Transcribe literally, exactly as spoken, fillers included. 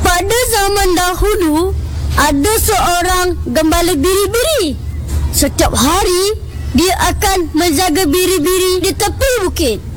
Pada zaman dahulu, ada seorang gembala biri-biri. Setiap hari, dia akan menjaga biri-biri di tepi bukit.